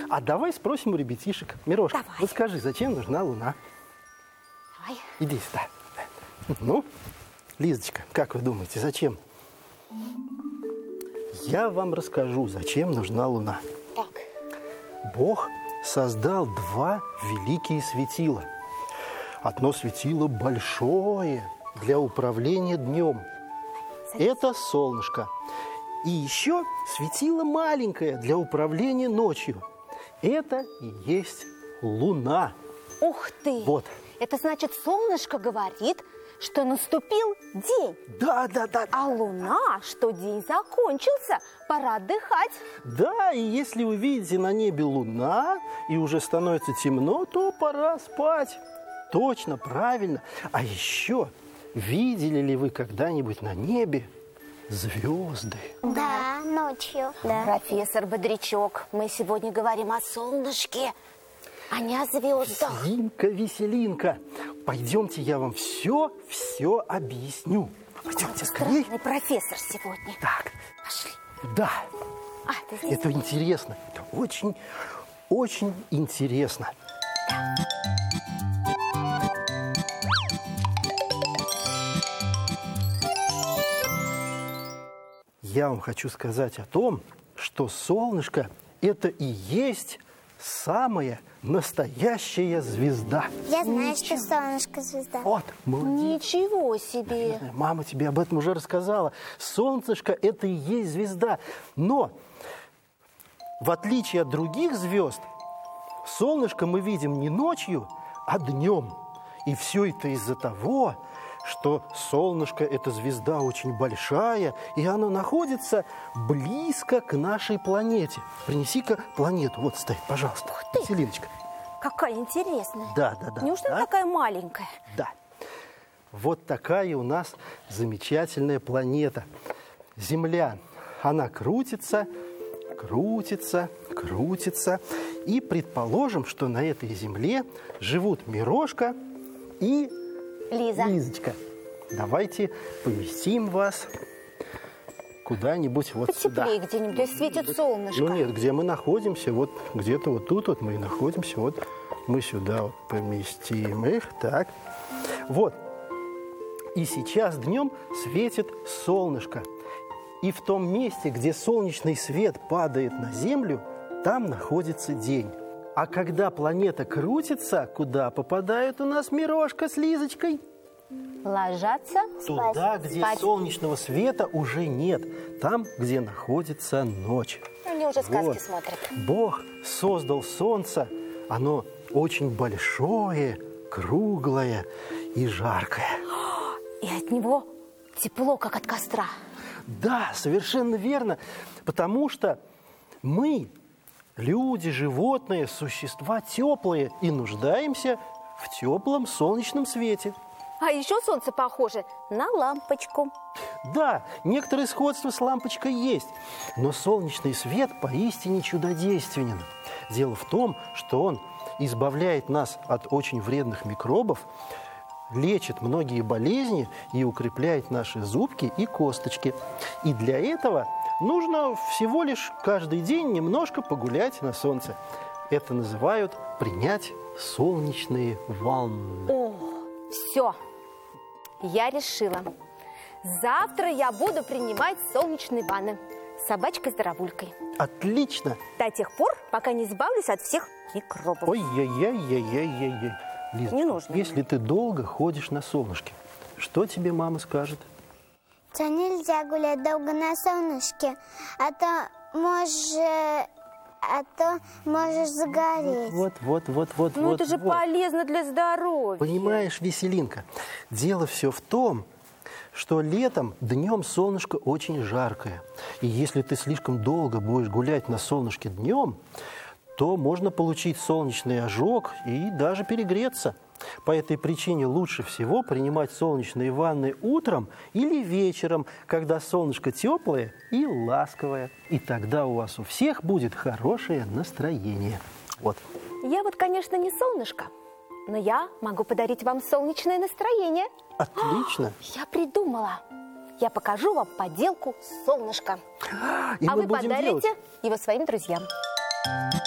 А давай спросим у ребятишек. Мирошка, Давай. вот скажи, зачем нужна Луна? Давай. Иди сюда. Ну, Лизочка, как вы думаете, зачем? Я вам расскажу, зачем нужна Луна. Так. Бог создал два великие светила. Одно светило большое для управления днем. Это солнышко. И еще светило маленькое для управления ночью. Это и есть Луна. Ух ты! Вот. Это значит, солнышко говорит, что наступил день. Да. А луна, что день закончился, пора отдыхать. Да, и если вы видите на небе луна, и уже становится темно, то пора спать. Точно, правильно. А еще, видели ли вы когда-нибудь на небе звезды? Да, ночью. Да. Профессор Бодрячок, мы сегодня говорим о солнышке, а не о звездах. Веселинка, пойдемте, я вам все объясню. Пойдемте скорее. Странный профессор сегодня. Так, Пошли. да, Ты здесь? это интересно. Это очень интересно. Я вам хочу сказать о том, что солнышко – это и есть самая настоящая звезда. Я знаю, что солнышко звезда. Вот, молодец. Ничего себе. Мама тебе об этом уже рассказала. Солнышко – это и есть звезда. Но, в отличие от других звезд, солнышко мы видим не ночью, а днем. И все это из-за того, что солнышко – это звезда очень большая, и она находится близко к нашей планете. Принеси-ка планету. Вот стоит, пожалуйста. Ух ты. Василиночка. Какая интересная. Да. Неужели Да? такая маленькая? Да. Вот такая у нас замечательная планета. Земля. Она крутится. И предположим, что на этой Земле живут Мирошка и Лиза. Лизочка. Давайте поместим вас куда-нибудь вот сюда. Потеплее где-нибудь, где светит солнышко. Ну нет, где мы находимся, вот где-то вот тут вот мы и находимся. Вот мы сюда вот поместим их. Так. Вот. И сейчас днем светит солнышко. И в том месте, где солнечный свет падает на Землю, там находится день. А когда планета крутится, куда попадает у нас Мирошка с Лизочкой? Ложатся? Туда, где Спать. солнечного света уже нет. Там, где находится ночь. Они уже сказки Вот. смотрят. Бог создал солнце. Оно очень большое, круглое и жаркое. И от него тепло, как от костра. Да, совершенно верно. Потому что мы, люди, животные, существа теплые и нуждаемся в теплом солнечном свете. А еще солнце похоже на лампочку. Да, некоторое сходство с лампочкой есть, но солнечный свет поистине чудодейственен. Дело в том, что он избавляет нас от очень вредных микробов, лечит многие болезни и укрепляет наши зубки и косточки. И для этого нужно всего лишь каждый день немножко погулять на солнце. Это называют принять солнечные ванны. О, все, я решила. Завтра я буду принимать солнечные ванны с собачкой-здоровулькой. Отлично! До тех пор, пока не избавлюсь от всех микробов. Ой-яй-яй-яй-яй-яй. Лиза, Не нужно. если ты долго ходишь на солнышке, что тебе мама скажет? Что нельзя гулять долго на солнышке, а то можешь загореть. Вот. Ну, это же полезно для здоровья. Понимаешь, Веселинка, дело все в том, что летом днем солнышко очень жаркое. И если ты слишком долго будешь гулять на солнышке днем, то можно получить солнечный ожог и даже перегреться. По этой причине лучше всего принимать солнечные ванны утром или вечером, когда солнышко теплое и ласковое. И тогда у вас у всех будет хорошее настроение. Вот. Я вот, конечно, не солнышко, но я могу подарить вам солнечное настроение. Отлично. Я придумала. Я покажу вам поделку солнышка. И А мы вы будем подарите делать. его своим друзьям.